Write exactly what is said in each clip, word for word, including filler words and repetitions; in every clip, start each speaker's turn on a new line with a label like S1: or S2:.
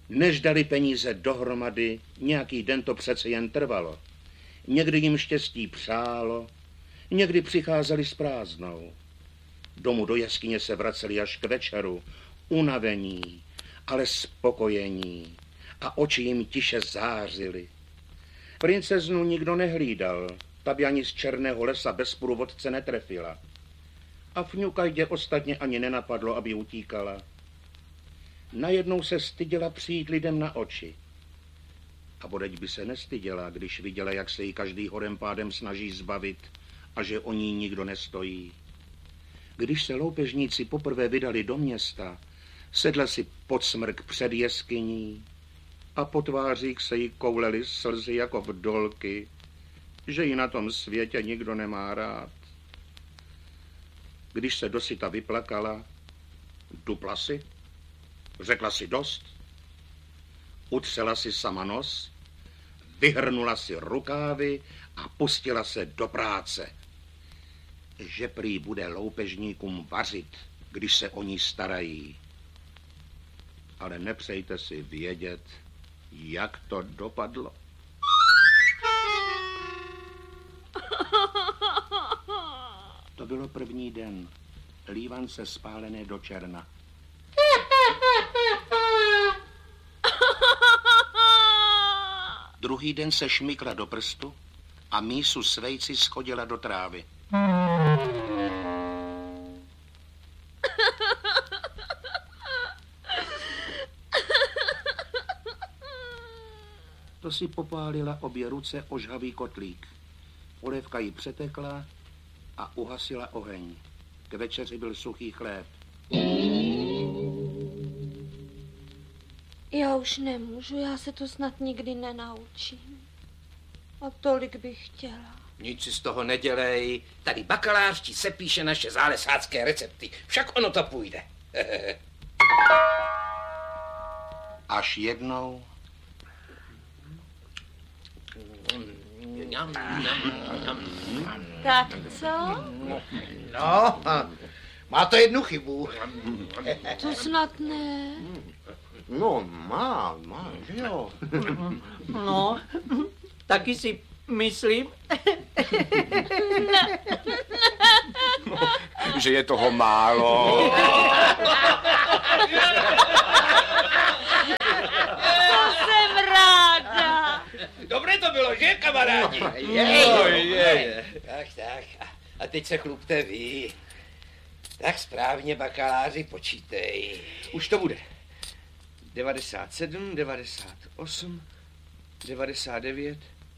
S1: Než dali peníze dohromady, nějaký den to přece jen trvalo. Někdy jim štěstí přálo, někdy přicházeli s prázdnou. Domů do jeskyně se vraceli až k večeru, unavení, ale spokojení, a oči jim tiše zářily. Princeznu nikdo nehlídal, ta by ani z Černého lesa bez průvodce netrefila. A Fňukajdě ostatně ani nenapadlo, aby utíkala. Najednou se styděla přijít lidem na oči. A bodeď by se nestyděla, když viděla, jak se jí každý horem pádem snaží zbavit a že o ní nikdo nestojí. Když se loupežníci poprvé vydali do města, sedla si pod smrk před jeskyní a po tvářích se jí koulely slzy jako vdolky, že ji na tom světě nikdo nemá rád. Když se dosyta vyplakala, dupla si, řekla si dost, utřela si sama nos, vyhrnula si rukávy a pustila se do práce. Že prý bude loupežníkům vařit, když se o ní starají. Ale nepřejte si vědět, jak to dopadlo. To bylo první den. Lívance spálené do černa. Druhý den se šmykla do prstu a mísu s vejci schodila do trávy. To si popálila obě ruce o žhavý kotlík. Polévka jí přetekla a uhasila oheň. K večeři byl suchý chléb.
S2: Já už nemůžu, já se to snad nikdy nenaučím. A tolik bych chtěla.
S3: Nic si z toho nedělej. Tady bakalář ti sepíše naše zálesácké recepty. Však ono to půjde.
S1: Až jednou...
S2: Tak co?
S4: No, má to jednu chybu.
S2: To snad ne.
S4: No, má, má, že jo.
S5: No, taky si myslím,
S6: že je toho málo.
S2: To jsem ráda.
S3: Dobré to bylo, že, kamarádi?
S4: Je, je, je.
S3: Tak, tak. A teď se chlupte vy. Tak správně, bakaláři, počítej.
S4: Už to bude. devadesát sedm, devadesát osm, devadesát devět,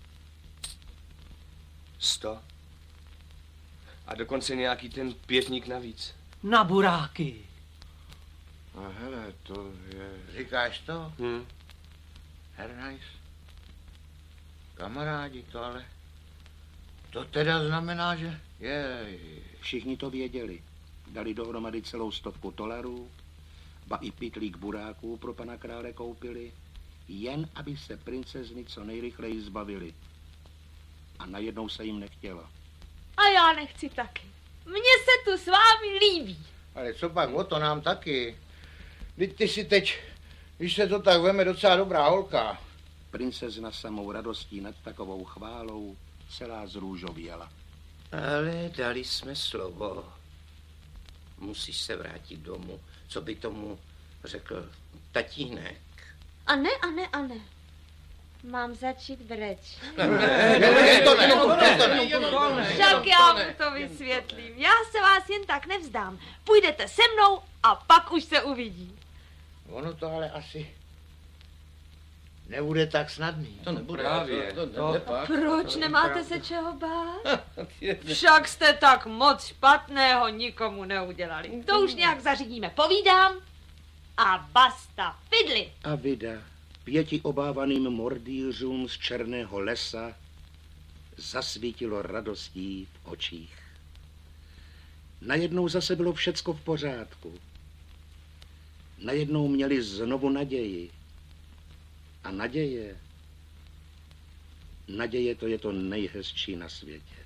S4: sto. A dokonce nějaký ten pětník navíc.
S5: na buráky.
S4: A hele, to je... Říkáš to? Hm. Hernajs. Kamarádi, to ale... To teda znamená, že... Jej.
S1: Všichni to věděli. Dali dohromady celou stovku tolarů, ba i pytlík buráků pro pana krále koupili, jen aby se princezny co nejrychleji zbavili. A najednou se jim nechtělo.
S2: A já nechci taky. Mně se tu s vámi líbí.
S4: Ale co pak, o to nám taky. Vždyť ty si teď, když se to tak veme, docela dobrá holka.
S1: Princezna samou radostí nad takovou chválou celá zrůžověla.
S3: Ale dali jsme slovo. Musíš se vrátit domů. Co by tomu řekl tatínek?
S2: A ne, a ne, a ne. Mám začít breč. Však já mu to vysvětlím. Já se vás jen tak nevzdám. Půjdete se mnou a pak už se uvidí.
S4: Ono to ale asi nebude tak snadný.
S3: To nebude.
S4: Právě.
S3: To, to, to,
S2: A proč nemáte se čeho bát? Však jste tak moc špatného nikomu neudělali. To už nějak zařídíme. Povídám a basta. Fidli.
S1: A vida pěti obávaným mordýřům z Černého lesa zasvítilo radostí v očích. Najednou zase bylo všecko v pořádku. Najednou měli znovu naději. A naděje, naděje to je to nejhezčí na světě.